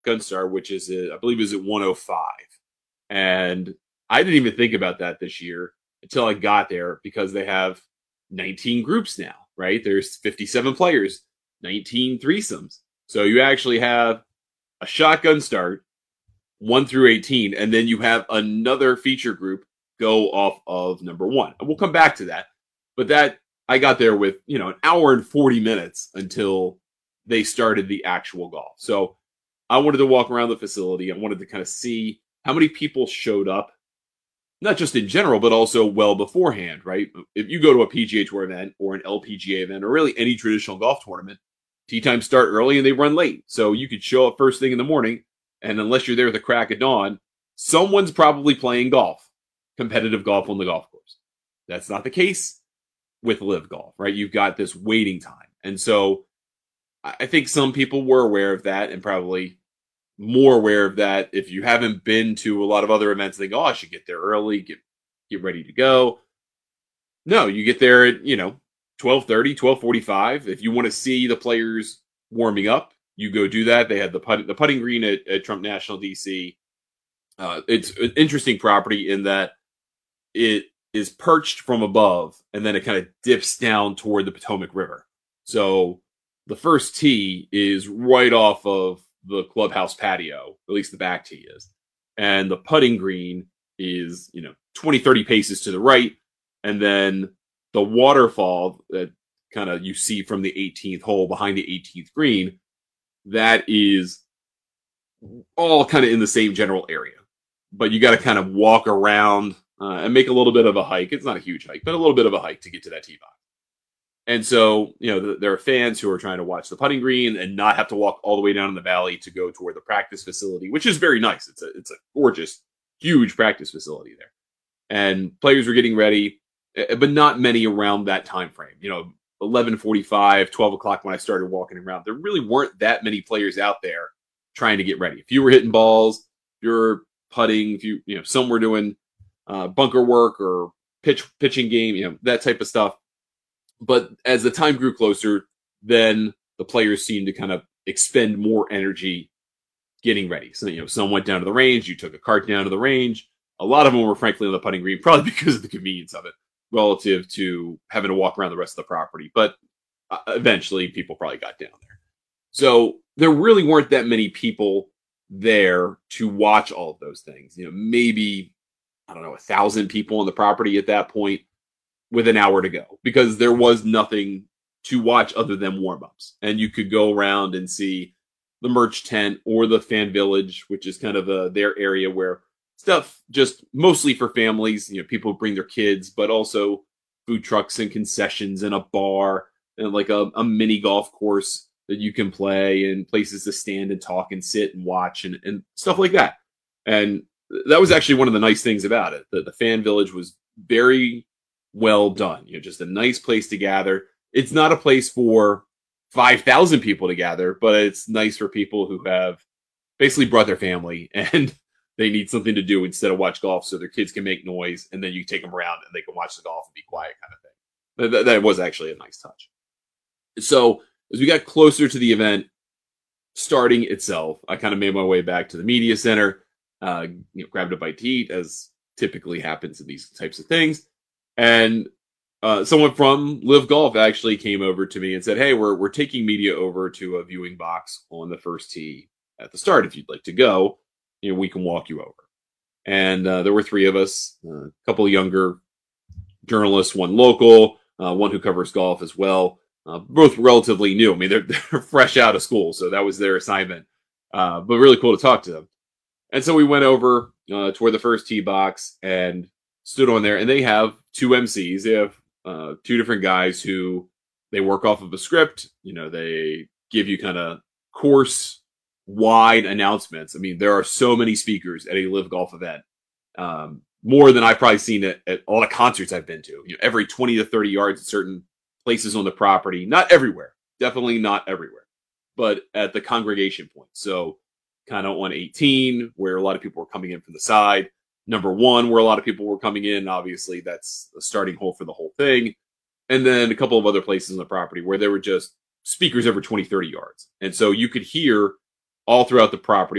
Gunstar, which is, I believe, is at 105. And I didn't even think about that this year until I got there because they have 19 groups now, right? There's 57 players, 19 threesomes. So you actually have a shotgun start, 1 through 18, and then you have another feature group go off of number 1. And we'll come back to that. But that I got there with, an hour and 40 minutes until they started the actual golf. So I wanted to walk around the facility. I wanted to kind of see how many people showed up, not just in general, but also well beforehand, right? If you go to a PGA Tour event or an LPGA event or really any traditional golf tournament, tee times start early and they run late. So you could show up first thing in the morning, and unless you're there at the crack of dawn, someone's probably playing golf, competitive golf on the golf course. That's not the case with Live Golf, right? You've got this waiting time. And so I think some people were aware of that and probably more aware of that if you haven't been to a lot of other events. They go, oh, I should get there early, get ready to go. No, you get there at 12:30, 12:45. If you want to see the players warming up, you go do that. They had the putting green at Trump National DC. It's an interesting property in that it is perched from above and then it kind of dips down toward the Potomac River. So the first tee is right off of the clubhouse patio, at least the back tee is. And the putting green is, 20, 30 paces to the right. And then the waterfall that kind of you see from the 18th hole behind the 18th green, that is all kind of in the same general area. But you got to kind of walk around and make a little bit of a hike. It's not a huge hike, but a little bit of a hike to get to that tee box. And so, there are fans who are trying to watch the putting green and not have to walk all the way down in the valley to go toward the practice facility, which is very nice. It's a gorgeous, huge practice facility there. And players were getting ready, but not many around that time frame. 11:45, 12 o'clock when I started walking around. There really weren't that many players out there trying to get ready. If you were hitting balls, if you're putting, if some were doing bunker work or pitching game, that type of stuff. But as the time grew closer, then the players seemed to kind of expend more energy getting ready. So, some went down to the range. You took a cart down to the range. A lot of them were, frankly, on the putting green, probably because of the convenience of it relative to having to walk around the rest of the property. But eventually, people probably got down there. So there really weren't that many people there to watch all of those things. Maybe, 1,000 people on the property at that point, with an hour to go, because there was nothing to watch other than warm-ups. And you could go around and see the merch tent or the fan village, which is kind of their area where stuff just mostly for families, people bring their kids, but also food trucks and concessions and a bar and like a mini golf course that you can play and places to stand and talk and sit and watch and stuff like that. And that was actually one of the nice things about it. The fan village was very well done. Just a nice place to gather. It's not a place for 5,000 people to gather, but it's nice for people who have basically brought their family and they need something to do instead of watch golf, so their kids can make noise, and then you take them around and they can watch the golf and be quiet, kind of thing. That was actually a nice touch. So as we got closer to the event starting itself, I kind of made my way back to the media center, grabbed a bite to eat, as typically happens in these types of things. And someone from Live Golf actually came over to me and said, hey, we're taking media over to a viewing box on the first tee at the start. If you'd like to go, we can walk you over. And there were 3 of us, a couple of younger journalists, one local, one who covers golf as well, both relatively new. I mean, they're fresh out of school, so that was their assignment. But really cool to talk to them. And so we went over toward the first tee box and stood on there, and they have 2 MCs. They have 2 different guys who they work off of a script. They give you kind of course wide announcements. I mean, there are so many speakers at a Live Golf event, more than I've probably seen at all the concerts I've been to. Every 20 to 30 yards at certain places on the property. Not everywhere, definitely not everywhere, but at the congregation point. So kind of on 18, where a lot of people were coming in from the side. Number 1, where a lot of people were coming in. Obviously, that's the starting hole for the whole thing. And then a couple of other places on the property where there were just speakers every 20, 30 yards. And so you could hear all throughout the property.